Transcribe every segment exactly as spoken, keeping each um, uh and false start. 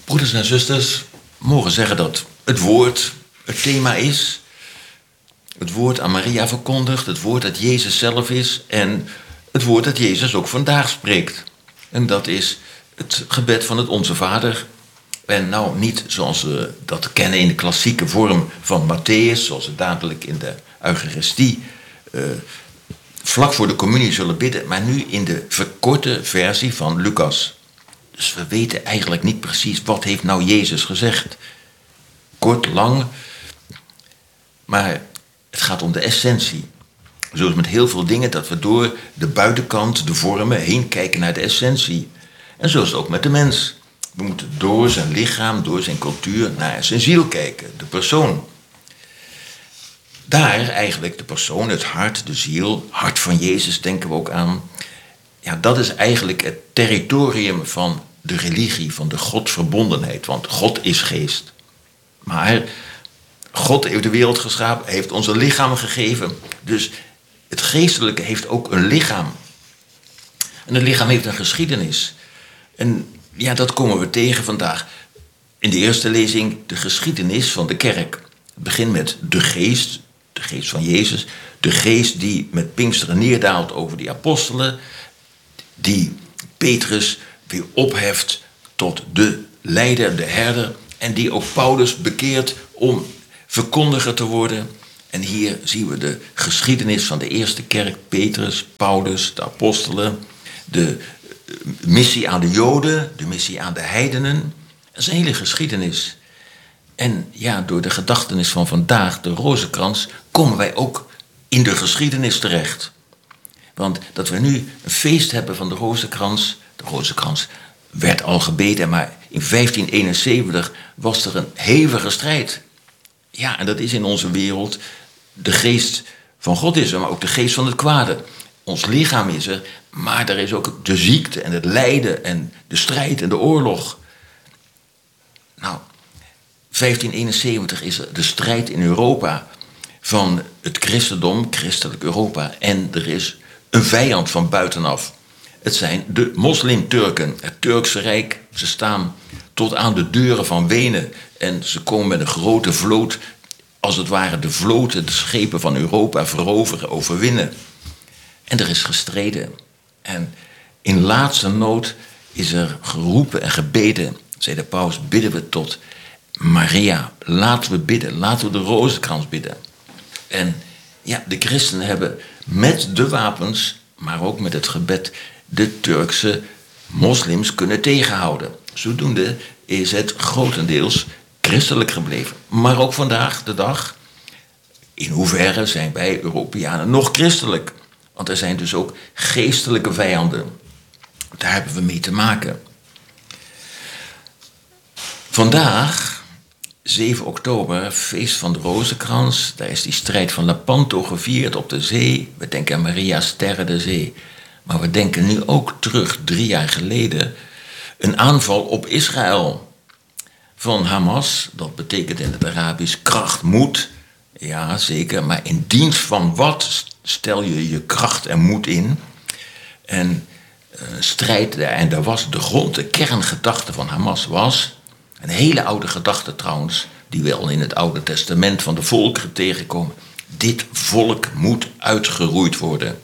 Broeders en zusters, mogen zeggen dat het woord het thema is. Het woord aan Maria verkondigt, het woord dat Jezus zelf is en het woord dat Jezus ook vandaag spreekt. En dat is het gebed van het Onze Vader. En nou niet zoals we dat kennen in de klassieke vorm van Matthäus, zoals we dadelijk in de Eucharistie uh, vlak voor de communie zullen bidden, maar nu in de verkorte versie van Lucas. Dus we weten eigenlijk niet precies wat heeft nou Jezus gezegd. Kort, lang, maar het gaat om de essentie. Zoals met heel veel dingen dat we door de buitenkant, de vormen, heen kijken naar de essentie. En zo is het ook met de mens. We moeten door zijn lichaam, door zijn cultuur naar zijn ziel kijken, de persoon. Daar eigenlijk de persoon, het hart, de ziel, hart van Jezus denken we ook aan. Ja, dat is eigenlijk het territorium van de religie, van de godsverbondenheid. Want God is geest. Maar God heeft de wereld geschapen, heeft ons een lichaam gegeven. Dus het geestelijke heeft ook een lichaam. En het lichaam heeft een geschiedenis. En ja, dat komen we tegen vandaag. In de eerste lezing de geschiedenis van de kerk. Het begint met de geest, de geest van Jezus. De geest die met Pinksteren neerdaalt over die apostelen. Die Petrus weer opheft tot de leider, de herder. En die ook Paulus bekeert om verkondiger te worden. En hier zien we de geschiedenis van de eerste kerk. Petrus, Paulus, de apostelen. De missie aan de Joden, de missie aan de heidenen. Dat is een hele geschiedenis. En ja, door de gedachtenis van vandaag, de rozenkrans, komen wij ook in de geschiedenis terecht. Want dat we nu een feest hebben van de rozenkrans. De rozenkrans werd al gebeden, maar in vijftien eenenzeventig was er een hevige strijd. Ja, en dat is in onze wereld. De geest van God is er, maar ook de geest van het kwade. Ons lichaam is er, maar er is ook de ziekte en het lijden en de strijd en de oorlog. Nou, vijftien eenenzeventig is er de strijd in Europa van het christendom, christelijk Europa. En er is een vijand van buitenaf. Het zijn de moslim-Turken, het Turkse Rijk. Ze staan tot aan de deuren van Wenen en ze komen met een grote vloot, als het ware de vloten, de schepen van Europa veroveren, overwinnen. En er is gestreden. En in laatste nood is er geroepen en gebeden, zei de paus, bidden we tot Maria. Laten we bidden, laten we de rozenkrans bidden. En ja, de christenen hebben met de wapens, maar ook met het gebed, de Turkse moslims kunnen tegenhouden. Zodoende is het grotendeels christelijk gebleven. Maar ook vandaag de dag, in hoeverre zijn wij Europeanen nog christelijk? Want er zijn dus ook geestelijke vijanden. Daar hebben we mee te maken. Vandaag, zeven oktober, feest van de rozenkrans. Daar is die strijd van Lepanto gevierd op de zee. We denken aan Maria Sterre de Zee. Maar we denken nu ook terug, drie jaar geleden, een aanval op Israël van Hamas. Dat betekent in het Arabisch kracht, moed. Ja, zeker, maar in dienst van wat stel je je kracht en moed in? En uh, strijd, en daar was de grond, de kerngedachte van Hamas was, een hele oude gedachte trouwens, die we al in het Oude Testament van de volkeren tegenkomen. Dit volk moet uitgeroeid worden.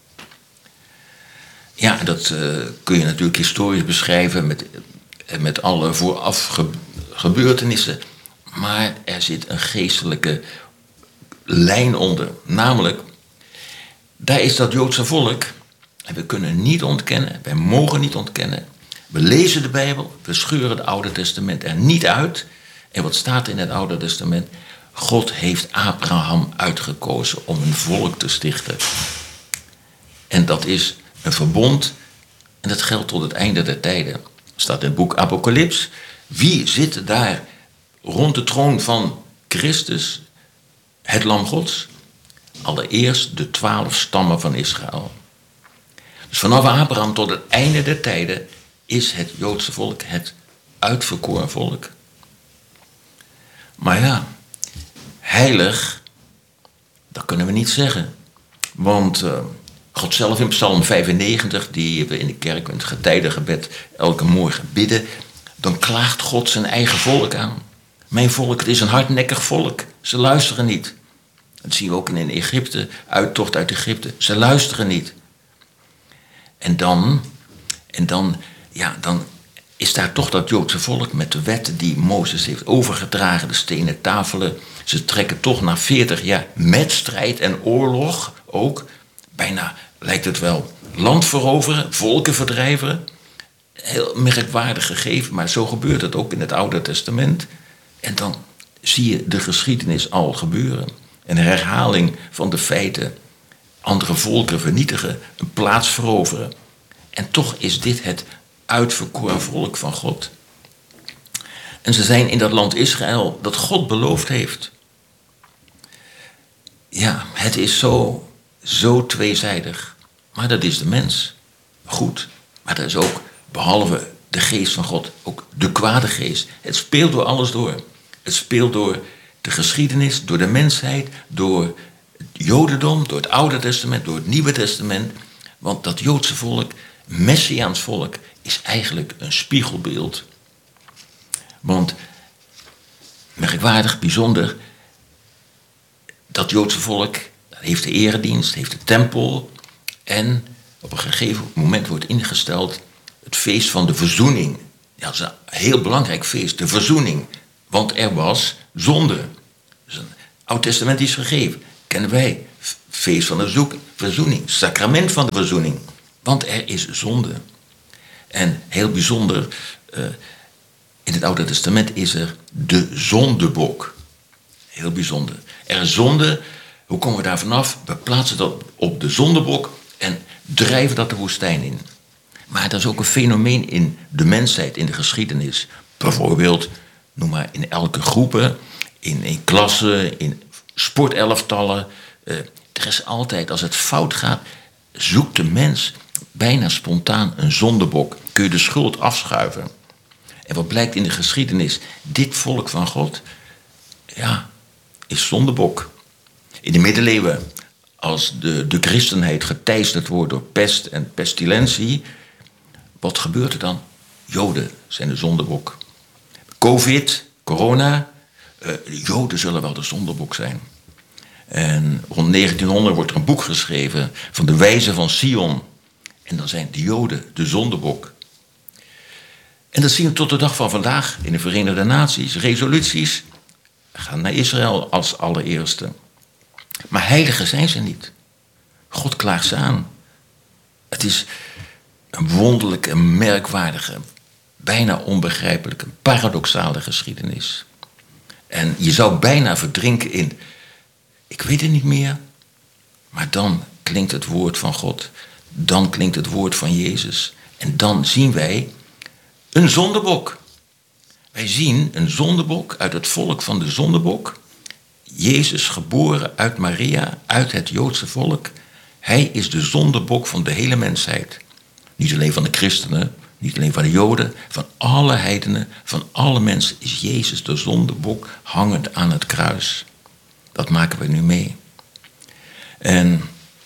Ja, dat uh, kun je natuurlijk historisch beschrijven met, met alle vooraf ge, gebeurtenissen. Maar er zit een geestelijke lijn onder. Namelijk, daar is dat Joodse volk. En we kunnen niet ontkennen, wij mogen niet ontkennen. We lezen de Bijbel, we scheuren het Oude Testament er niet uit. En wat staat er in het Oude Testament? God heeft Abraham uitgekozen om een volk te stichten. En dat is een verbond. En dat geldt tot het einde der tijden. Er staat in het boek Apocalyps. Wie zit daar rond de troon van Christus, het Lam Gods? Allereerst de twaalf stammen van Israël. Dus vanaf Abraham tot het einde der tijden is het Joodse volk het uitverkoren volk. Maar ja, heilig, dat kunnen we niet zeggen. Want uh, God zelf in Psalm vijfennegentig, die we in de kerk in het getijdengebed elke morgen bidden, dan klaagt God zijn eigen volk aan. Mijn volk, het is een hardnekkig volk. Ze luisteren niet. Dat zien we ook in Egypte, uittocht uit Egypte. Ze luisteren niet. En dan, en dan, ja, dan is daar toch dat Joodse volk met de wetten die Mozes heeft overgedragen, de stenen tafelen. Ze trekken toch na veertig jaar met strijd en oorlog ook, bijna lijkt het wel, land veroveren, volken verdrijven. Heel merkwaardig gegeven, maar zo gebeurt het ook in het Oude Testament. En dan zie je de geschiedenis al gebeuren. Een herhaling van de feiten. Andere volken vernietigen, een plaats veroveren. En toch is dit het uitverkoren volk van God. En ze zijn in dat land Israël dat God beloofd heeft. Ja, het is zo, zo tweezijdig. Maar dat is de mens. Goed, maar dat is ook, behalve de geest van God, ook de kwade geest. Het speelt door alles door. Het speelt door de geschiedenis, door de mensheid, door het Jodendom, door het Oude Testament, door het Nieuwe Testament. Want dat Joodse volk, Messiaans volk, is eigenlijk een spiegelbeeld. Want, merkwaardig, bijzonder, dat Joodse volk heeft de eredienst, heeft de tempel en op een gegeven moment wordt ingesteld het feest van de verzoening. Ja, dat is een heel belangrijk feest, de verzoening. Want er was zonde. Dat is een oud-testamentisch gegeven. Kennen wij. Feest van de verzoening. Sacrament van de verzoening. Want er is zonde. En heel bijzonder, uh, in het Oude Testament is er de zondebok. Heel bijzonder. Er is zonde. Hoe komen we daar vanaf? We plaatsen dat op de zondebok en drijven dat de woestijn in. Maar dat is ook een fenomeen in de mensheid, in de geschiedenis. Bijvoorbeeld, noem maar in elke groepen, in, in klassen, in sportelftallen. Uh, er is altijd, als het fout gaat, zoekt de mens bijna spontaan een zondebok. Kun je de schuld afschuiven. En wat blijkt in de geschiedenis? Dit volk van God, ja, is zondebok. In de middeleeuwen, als de, de christenheid geteisterd wordt door pest en pestilentie, wat gebeurt er dan? Joden zijn de zondebok. Covid, corona, uh, Joden zullen wel de zondebok zijn. En rond negentienhonderd wordt er een boek geschreven van de wijzen van Sion. En dan zijn de Joden de zondebok. En dat zien we tot de dag van vandaag in de Verenigde Naties. Resoluties gaan naar Israël als allereerste. Maar heiligen zijn ze niet. God klaagt ze aan. Het is een wonderlijke, merkwaardige, bijna onbegrijpelijke, paradoxale geschiedenis. En je zou bijna verdrinken in, ik weet het niet meer, maar dan klinkt het woord van God. Dan klinkt het woord van Jezus. En dan zien wij een zondebok. Wij zien een zondebok uit het volk van de zondebok. Jezus, geboren uit Maria, uit het Joodse volk. Hij is de zondebok van de hele mensheid. Niet alleen van de christenen, niet alleen van de Joden, van alle heidenen, van alle mensen is Jezus de zondebok hangend aan het kruis. Dat maken we nu mee. En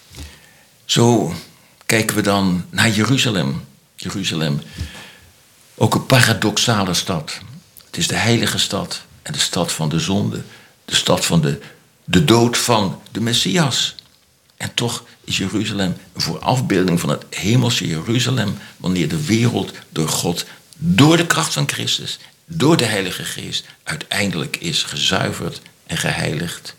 zo kijken we dan naar Jeruzalem. Jeruzalem, ook een paradoxale stad. Het is de heilige stad en de stad van de zonde. De stad van de, de dood van de Messias. En toch is Jeruzalem een voorafbeelding van het hemelse Jeruzalem, wanneer de wereld door God, door de kracht van Christus, door de Heilige Geest, uiteindelijk is gezuiverd en geheiligd.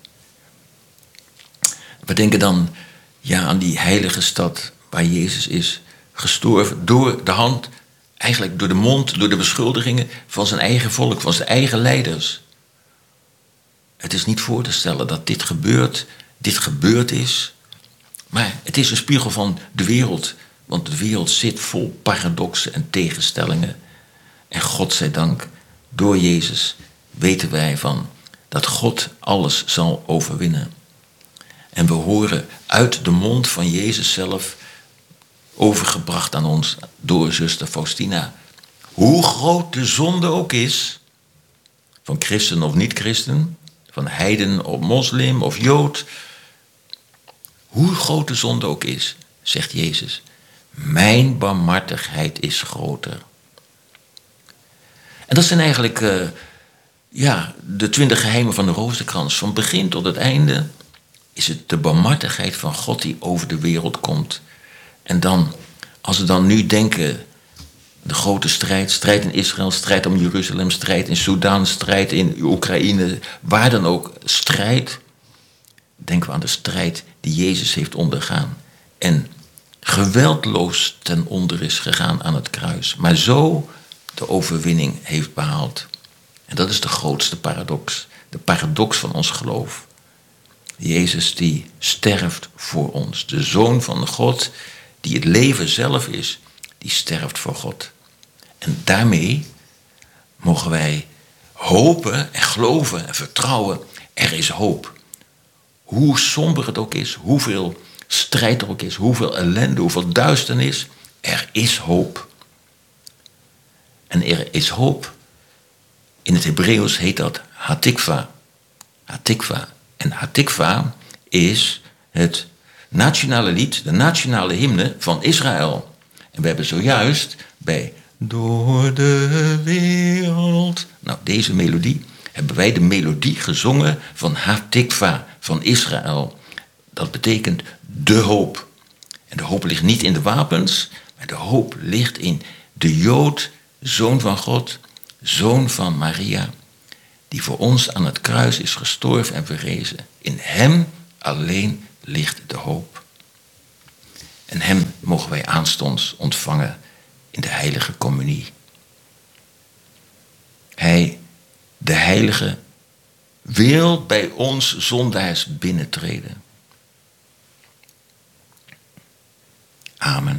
We denken dan ja, aan die heilige stad waar Jezus is gestorven door de hand, eigenlijk door de mond, door de beschuldigingen van zijn eigen volk, van zijn eigen leiders. Het is niet voor te stellen dat dit gebeurt, dit gebeurd is. Maar het is een spiegel van de wereld. Want de wereld zit vol paradoxen en tegenstellingen. En God zij dank, door Jezus weten wij van dat God alles zal overwinnen. En we horen uit de mond van Jezus zelf, overgebracht aan ons door zuster Faustina, hoe groot de zonde ook is, van christen of niet-christen, van heiden of moslim of jood, hoe groot de zonde ook is, zegt Jezus, mijn barmhartigheid is groter. En dat zijn eigenlijk uh, ja, de twintig geheimen van de Rozenkrans. Van begin tot het einde is het de barmhartigheid van God die over de wereld komt. En dan, als we dan nu denken, de grote strijd, strijd in Israël, strijd om Jeruzalem, strijd in Sudan, strijd in Oekraïne, waar dan ook, strijd. Denken we aan de strijd die Jezus heeft ondergaan. En geweldloos ten onder is gegaan aan het kruis. Maar zo de overwinning heeft behaald. En dat is de grootste paradox. De paradox van ons geloof. Jezus die sterft voor ons. De Zoon van God, die het leven zelf is, die sterft voor God. En daarmee mogen wij hopen en geloven en vertrouwen. Er is hoop. Hoe somber het ook is, hoeveel strijd er ook is, hoeveel ellende, hoeveel duisternis, er is hoop. En er is hoop. In het Hebreeuws heet dat hatikva. Hatikva. En hatikva is het nationale lied, de nationale hymne van Israël. En we hebben zojuist bij Door de wereld, nou deze melodie, hebben wij de melodie gezongen van Hatikva, van Israël. Dat betekent de hoop. En de hoop ligt niet in de wapens, maar de hoop ligt in de Jood, Zoon van God, Zoon van Maria, die voor ons aan het kruis is gestorven en verrezen. In hem alleen ligt de hoop. En hem mogen wij aanstonds ontvangen in de heilige communie. Hij, de heilige, wil bij ons zondaars binnentreden. Amen.